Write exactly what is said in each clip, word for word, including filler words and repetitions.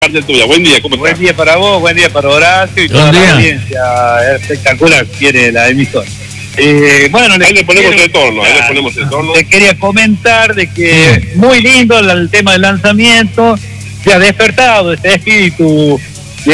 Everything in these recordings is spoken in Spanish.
Tuya. Buen día, ¿cómo Buen estás? día para vos, buen día para Horacio y Buen toda día. la audiencia espectacular que tiene la emisora. Eh, bueno, Ahí le ponemos quiero- el tono, ahí le ponemos el tono. Te quería comentar de que muy lindo el, el tema del lanzamiento, se ha despertado este espíritu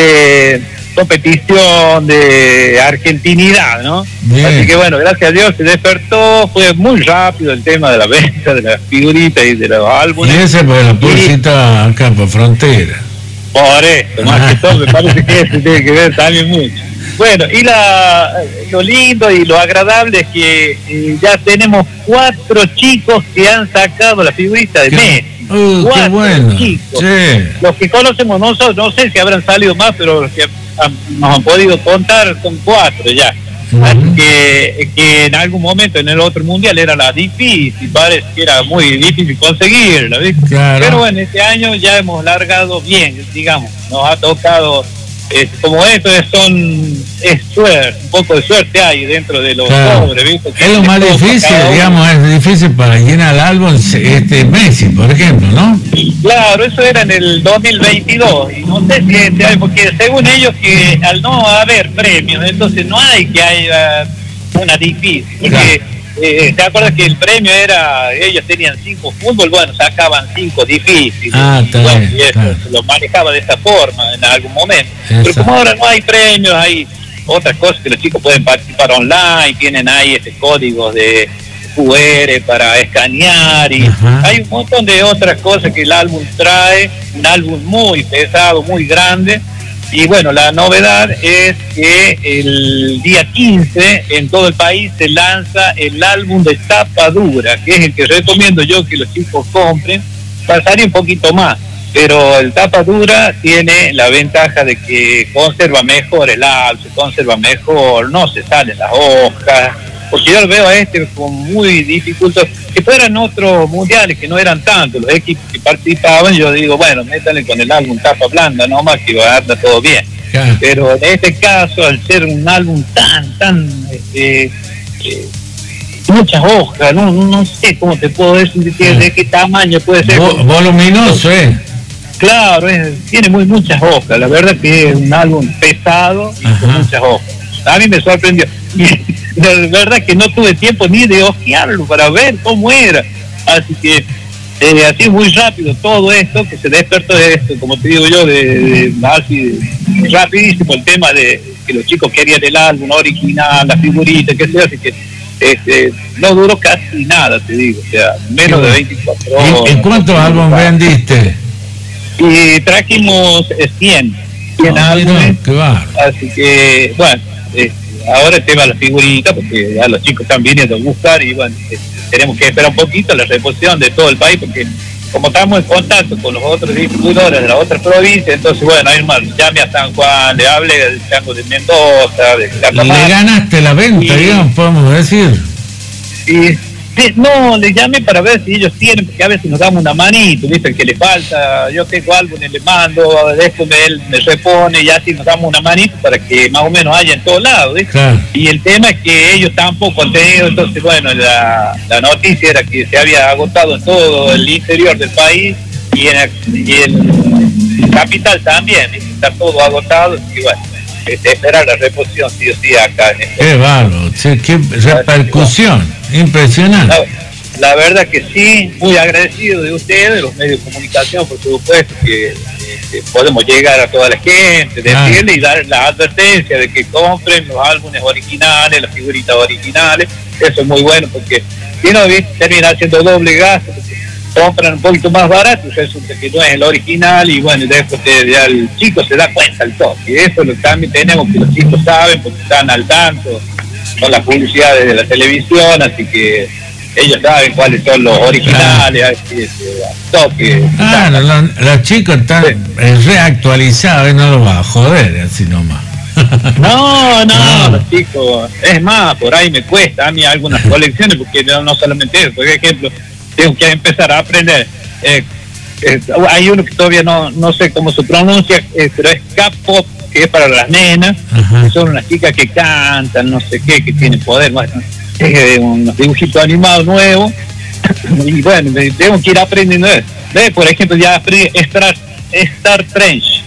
de competición, de argentinidad, ¿no? Bien. Así que bueno, gracias a Dios se despertó, fue muy rápido el tema de la venta de las figuritas y de los Y álbumes. ese pues la Y- pulsita acá por frontera. Por eso, más que todo, me parece que eso tiene que ver también mucho. Bueno, y la, lo lindo y lo agradable es que eh, ya tenemos cuatro chicos que han sacado la figurita de Qué- Messi. Uh, qué Cuatro bueno. chicos. Sí. Los que conocemos nosotros, no sé si habrán salido más, pero los que han- nos han podido contar son cuatro ya. Ujú. Así que, que en algún momento en el otro mundial era la difícil, parece que era muy difícil conseguirla, ¿viste? Claro. Pero bueno, este año ya hemos largado bien, digamos, nos ha tocado, eh, como esto es, son, es suerte, un poco de suerte hay dentro de los Claro. pobres, ¿viste? Es lo más Que todos difícil, cada uno- digamos, es difícil para llenar el álbum este Messi, por ejemplo, ¿no? Claro, eso era en el dos mil veintidós, y no sé si este año, porque según ellos que al no haber premios, entonces no hay que haya una difícil, porque eh, ¿te acuerdas que el premio era, ellos tenían cinco fútbol, bueno, sacaban cinco difíciles, Ah, y, está bueno, bien, y eso claro. se lo manejaba de esa forma en algún momento, pero Exacto. como ahora no hay premios, hay otras cosas que los chicos pueden participar online, tienen ahí ese código de Q R para escanear y Ajá. hay un montón de otras cosas que el álbum trae, un álbum muy pesado, muy grande. Y bueno, la novedad es que el día quince en todo el país se lanza el álbum de tapa dura, que es el que recomiendo yo que los chicos compren. Pasaría un poquito más, pero el tapa dura tiene la ventaja de que conserva mejor el álbum, se conserva mejor, no se salen las hojas, porque yo lo veo a este como muy dificultoso. Si fueran otros mundiales que no eran tantos los equipos que participaban, yo digo, bueno, métanle con el álbum tapa blanda nomás que va a andar todo bien. Claro. Pero en este caso, al ser un álbum tan, tan, este, eh, muchas hojas, no, no, no sé cómo te puedo decir de qué, de qué tamaño puede ser. Vo- voluminoso, ¿eh? Claro, es- tiene muy muchas hojas, la verdad que es un álbum pesado y con Ajá. muchas hojas. A mí me sorprendió. Y la verdad que no tuve tiempo ni de ojearlo para ver cómo era. Así que eh, así muy rápido todo esto, que se despertó de esto, como te digo yo, de, de- así de- rapidísimo el tema de que los chicos querían el álbum original, la figurita, que sea, así que este, no duró casi nada, te digo, o sea, menos de veinticuatro horas. ¿Y, y cuántos álbumes vendiste? Y trajimos eh, cien, cien Ah, mira, álbumes, qué bárbaro. así que, bueno, eh, ahora el tema de la figurita, porque ya los chicos están viniendo a buscar y bueno, eh, tenemos que esperar un poquito la reposición de todo el país, porque como estamos en contacto con los otros distribuidores de las otras provincias, entonces bueno, hay más, llame a San Juan, le hable del Chango de Mendoza, de Le Catamarca, ganaste la venta, Sí. digamos, podemos decir. y sí, no, le llamé para ver si ellos tienen, porque a veces nos damos una manito, ¿viste? El que le falta, yo tengo álbumes, le mando, después me, él me repone y así nos damos una manito para que más o menos haya en todos lados, ¿viste? Claro. Y el tema es que ellos tampoco han tenido, entonces bueno, la, la noticia era que se había agotado en todo el interior del país y en, y en capital también, ¿viste? Está todo agotado y bueno, este, esperar la reposición sí o sí acá en este. Qué bárbaro, che, qué repercusión, impresionante. La, la verdad que sí, muy agradecido de ustedes, de los medios de comunicación, por supuesto, que, que podemos llegar a toda la gente, Ah. decirle y dar la advertencia de que compren los álbumes originales, las figuritas originales. Eso es muy bueno porque si no, ¿viste? Termina haciendo doble gasto, porque compran un poquito más barato y resulta que no es el original y bueno, después te- ya el chico se da cuenta al toque. Y eso lo también tenemos que los chicos saben porque están al tanto con las publicidades de la televisión, así que ellos saben cuáles son los originales, así, este, al toque. Ah, no, lo- los chicos están Sí. eh, reactualizados y no los va a joder así nomás. No, no, No. los chicos, es más, por ahí me cuesta a mí algunas colecciones, porque no, no solamente eso, por ejemplo, tengo que empezar a aprender. Eh, eh, hay uno que todavía no, no sé cómo se pronuncia, eh, pero es K-pop, que es para las nenas, Ajá. que son unas chicas que cantan, no sé qué, que tienen poder, bueno, es eh, unos dibujitos animados nuevos, y bueno, me- tengo que ir aprendiendo eso. ¿Ves? Por ejemplo, ya aprendí Star, Star Trench.